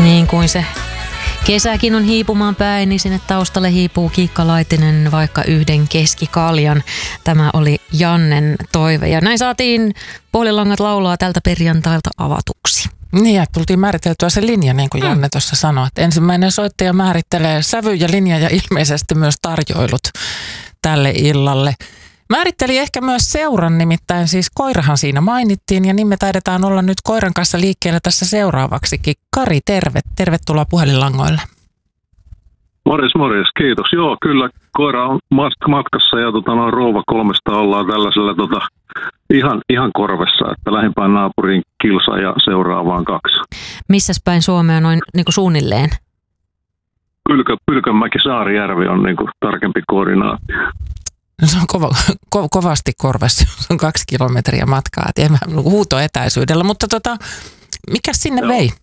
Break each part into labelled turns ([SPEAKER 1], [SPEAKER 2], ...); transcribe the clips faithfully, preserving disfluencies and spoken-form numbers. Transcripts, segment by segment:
[SPEAKER 1] Niin kuin se kesäkin on hiipumaan päin, niin sinne taustalle hiipuu Kiikka Laitinen vaikka yhden keskikaljan. Tämä oli Jannen toive. Ja näin saatiin Pohjolangat laulaa tältä perjantailta avatuksi.
[SPEAKER 2] Niin, ja tultiin määriteltyä se linja, niin kuin Janne mm. tuossa sanoi. Että ensimmäinen soittaja määrittelee sävy ja linja ja ilmeisesti myös tarjoilut tälle illalle. Määritteli ehkä myös seuran, nimittäin siis koirahan siinä mainittiin ja niin me taidetaan olla nyt koiran kanssa liikkeellä tässä seuraavaksikin. Kari, terve. Tervetuloa puhelinlangoille.
[SPEAKER 3] Morjes, morjes. Kiitos. Joo, kyllä koira on matkassa ja tota, noin rouva kolmesta ollaan tällaisella tota, ihan, ihan korvessa, että lähimpään naapuriin kilsa ja seuraavaan kaksi.
[SPEAKER 1] Missäs päin Suomea noin niin kuin suunnilleen?
[SPEAKER 3] Pylkö, Pylkönmäki Saarijärvi on niin kuin tarkempi koordinaatti.
[SPEAKER 2] No se on kova, ko, kovasti korvassa, se on kaksi kilometriä matkaa, tiedän, huutoetäisyydellä, mutta tota, mikä sinne Joo. vei?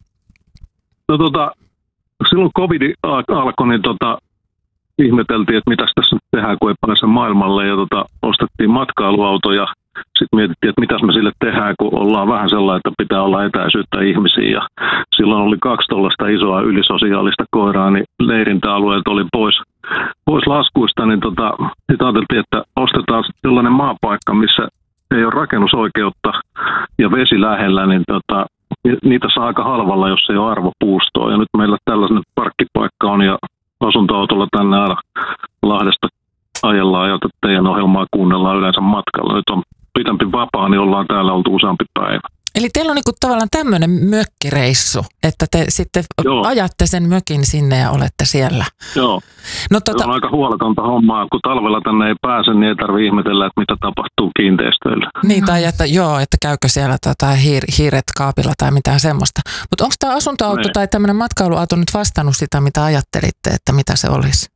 [SPEAKER 3] No tota, silloin covid alkoi, niin tota, ihmeteltiin, että mitäs tässä nyt tehdään, kun ei pääse maailmalle, ja tota, ostettiin matkailuautoja. Sitten mietittiin, että mitäs me sille tehdään, kun ollaan vähän sellainen, että pitää olla etäisyyttä ihmisiin. Ja silloin oli kaksi tuollaista isoa ylisosiaalista koiraa, niin leirintäalueet oli pois, pois laskuista. Niin tota, sitten ajateltiin, että ostetaan sellainen maapaikka, missä ei ole rakennusoikeutta ja vesi lähellä, niin tota, niitä saa aika halvalla, jos ei ole arvopuustoa. Ja nyt meillä tällainen parkkipaikka on ja asuntoautolla tänne aina Lahdesta ajellaan ja teidän ohjelmaa kuunnellaan yleensä matkalla. Nyt on pitempi vapaa, niin ollaan täällä oltu useampi päivä.
[SPEAKER 2] Eli teillä on niinku tavallaan tämmöinen mökkireissu, että te sitten Joo. ajatte sen mökin sinne ja olette siellä.
[SPEAKER 3] Joo. No, tota... Se on aika huoletonta hommaa. Kun talvella tänne ei pääse, niin ei tarvitse ihmetellä, että mitä tapahtuu kiinteistöillä.
[SPEAKER 2] Niin, tai että, joo, että käykö siellä tota, hiir, hiiret kaapilla tai mitään semmoista. Mutta onko tämä asuntoauto ne. tai tämmöinen matkailuauto nyt vastannut sitä, mitä ajattelitte, että mitä se olisi?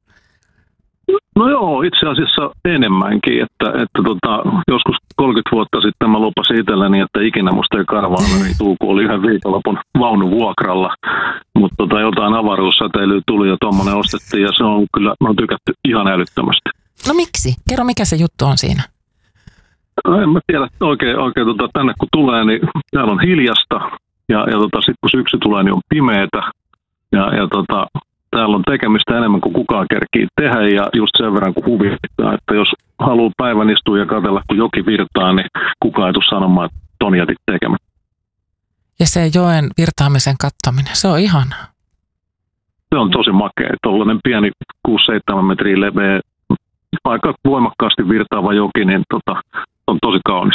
[SPEAKER 3] No joo, itse asiassa enemmänkin, että, että tota, joskus kolmekymmentä vuotta sitten mä lupasin itselleni, että ikinä musta ei karvaana, niin tuu, kun oli yhden viikonlopun vaunun vuokralla, mutta tota, jotain avaruussäteilyä tuli ja tuommoinen ostettiin ja se on kyllä, mä oon tykätty ihan älyttömästi.
[SPEAKER 2] No miksi? Kerro, mikä se juttu on siinä?
[SPEAKER 3] No, en mä tiedä, oikein, oikein tota, tänne kun tulee, niin täällä on hiljasta ja, ja tota, sitten kun syksy tulee, niin on pimeätä ja, ja tota, täällä on tekemistä enemmän kuin kukaan kerkii tehdä ja just sen verran kuin huvittaa, että jos haluaa päivän istua ja katsella, kun joki virtaa, niin kukaan ei tule sanomaan, että ton jätit tekemättä.
[SPEAKER 2] Ja se joen virtaamisen kattaminen, se on ihanaa.
[SPEAKER 3] Se on tosi makea. Tuollainen pieni kuusi seitsemän metriä leveä, aika voimakkaasti virtaava joki, niin tota, on tosi kaunis.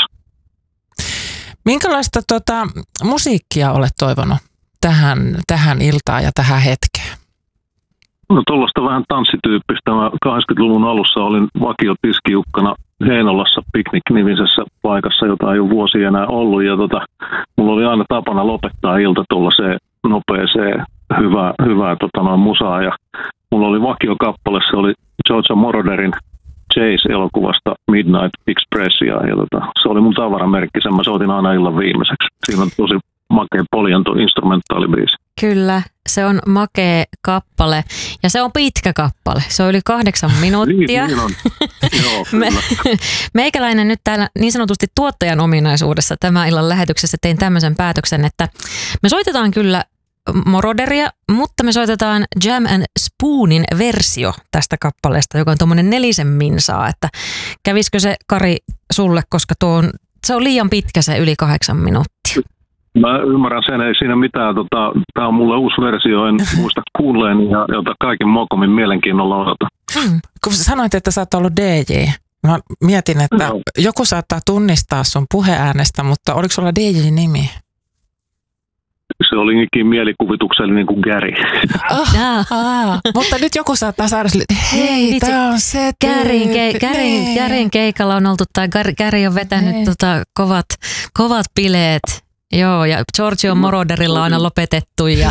[SPEAKER 2] Minkälaista tota, musiikkia olet toivonut tähän, tähän iltaan ja tähän hetkeen?
[SPEAKER 3] No tuollaista vähän tanssityyppistä. Mä kahdeksankymmentäluvun alussa olin vakiotiskiukkana Heinolassa Picnic-nimisessä paikassa, jota ei ole vuosia enää ollut. Ja tota, mulla oli aina tapana lopettaa ilta tuollaiseen nopeeseen hyvää, hyvää tota, noin musaa. Ja mulla oli vakiokappale, se oli Georgia Moroderin Chase-elokuvasta Midnight Express. Ja, ja tota, se oli mun tavaramerkki, sen mä soitin aina illan viimeiseksi. Siinä on tosi makea poljanto instrumentaalibiisi.
[SPEAKER 1] Kyllä, se on makea kappale ja se on pitkä kappale. Se on yli kahdeksan minuuttia.
[SPEAKER 3] niin, niin on. Joo,
[SPEAKER 1] Me, meikäläinen nyt täällä niin sanotusti tuottajan ominaisuudessa tämän illan lähetyksessä tein tämmöisen päätöksen, että me soitetaan kyllä Moroderia, mutta me soitetaan Jam and Spoonin versio tästä kappaleesta, joka on tuommoinen nelisen minsaa, että kävisikö se Kari sulle, koska tuo on, se on liian pitkä se yli kahdeksan minuuttia.
[SPEAKER 3] Mä ymmärrän sen, ei siinä mitään. Tota, tämä on mulle uusi versio, en muista kuulleeni ja jota kaiken mokomin mielenkiinnolla odota.
[SPEAKER 2] Hmm. Kun sanoit, että sä oot ollut D J, mä mietin, että no. joku saattaa tunnistaa sun puheäänestä, mutta oliko sulla D J-nimi?
[SPEAKER 3] Se oli niinkin mielikuvituksellinen kuin Gary.
[SPEAKER 2] Oh, ah, mutta nyt joku saattaa saada sille, hei, hei tää on se
[SPEAKER 1] Garin, ke, Garin, Garin keikalla on oltu, tai Gary on vetänyt tota, kovat, kovat bileet. Joo, ja Giorgio Moroderilla on aina lopetettu ja